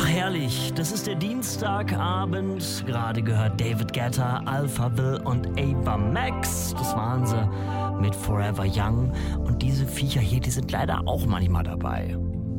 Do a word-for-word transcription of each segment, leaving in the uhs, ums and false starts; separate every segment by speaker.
Speaker 1: herrlich. Das ist der Dienstagabend. Gerade gehört David Guetta, Alphaville und Ava Max. Das waren sie mit Forever Young. Und diese Viecher hier, die sind leider auch manchmal dabei.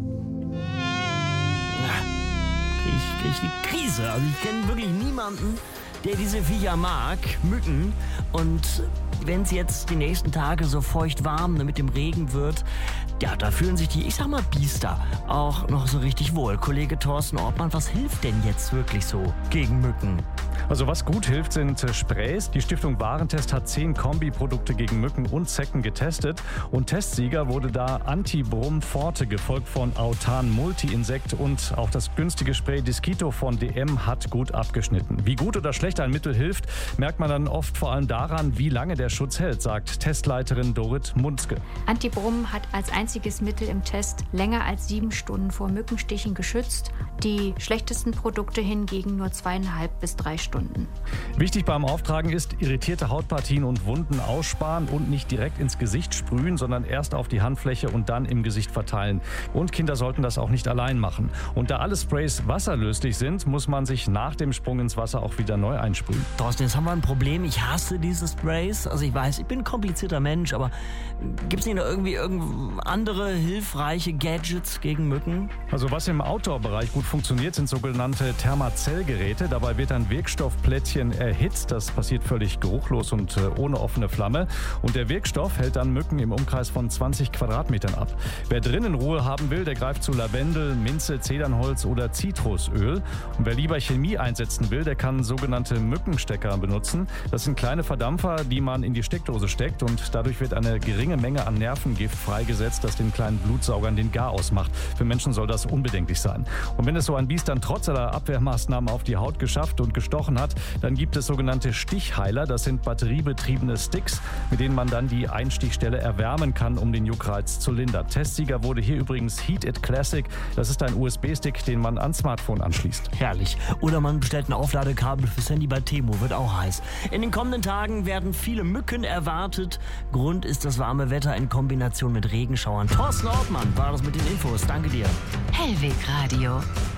Speaker 1: Krieg ich, krieg ich die Krise. Also ich kenne wirklich niemanden, der diese Viecher mag. Mücken. Und wenn es jetzt die nächsten Tage so feucht warm mit dem Regen wird, ja, da fühlen sich die, ich sag mal, Biester auch noch so richtig wohl. Kollege Thorsten Ortmann, was hilft denn jetzt wirklich so gegen Mücken?
Speaker 2: Also was gut hilft, sind Sprays. Die Stiftung Warentest hat zehn Kombiprodukte gegen Mücken und Zecken getestet. Und Testsieger wurde da Antibrum Forte, gefolgt von Autan Multi-Insekt, und auch das günstige Spray Disquito von D M hat gut abgeschnitten. Wie gut oder schlecht ein Mittel hilft, merkt man dann oft vor allem daran, wie lange der Schutz hält, sagt Testleiterin Dorit Munzke.
Speaker 3: Antibrum hat als einziges Mittel im Test länger als sieben Stunden vor Mückenstichen geschützt. Die schlechtesten Produkte hingegen nur zweieinhalb bis drei Stunden.
Speaker 2: Wichtig beim Auftragen ist, irritierte Hautpartien und Wunden aussparen und nicht direkt ins Gesicht sprühen, sondern erst auf die Handfläche und dann im Gesicht verteilen. Und Kinder sollten das auch nicht allein machen. Und da alle Sprays wasserlöslich sind, muss man sich nach dem Sprung ins Wasser auch wieder neu einsprühen.
Speaker 1: Thorsten, jetzt haben wir ein Problem. Ich hasse diese Sprays. Also ich weiß, ich bin ein komplizierter Mensch, aber gibt es nicht noch irgendwie irgend andere hilfreiche Gadgets gegen Mücken?
Speaker 2: Also was im Outdoor-Bereich gut funktioniert, sind sogenannte Thermazellgeräte. Dabei wird ein Wirkstoffplättchen erhitzt. Das passiert völlig geruchlos und äh, ohne offene Flamme. Und der Wirkstoff hält dann Mücken im Umkreis von zwanzig Quadratmetern ab. Wer drinnen Ruhe haben will, der greift zu Lavendel, Minze, Zedernholz oder Zitrusöl. Und wer lieber Chemie einsetzen will, der kann sogenannte Mückenstecker benutzen. Das sind kleine Verdampfer, die man in die Steckdose steckt, und dadurch wird eine geringe Menge an Nervengift freigesetzt, das den kleinen Blutsaugern den Garaus macht. Für Menschen soll das unbedenklich sein. Und wenn es so ein Biest dann trotz aller Abwehrmaßnahmen auf die Haut geschafft und gestochen hat, dann gibt es sogenannte Stichheiler. Das sind batteriebetriebene Sticks, mit denen man dann die Einstichstelle erwärmen kann, um den Juckreiz zu lindern. Testsieger wurde hier übrigens Heat It Classic. Das ist ein U S B-Stick, den man ans Smartphone anschließt.
Speaker 1: Herrlich. Oder man bestellt ein Aufladekabel fürs Handy bei Temu, wird auch heiß. In den kommenden Tagen werden viele Mücken erwartet. Grund ist das warme Wetter in Kombination mit Regenschauern. Thorsten Ortmann war das mit den Infos. Danke dir.
Speaker 4: Hellweg Radio.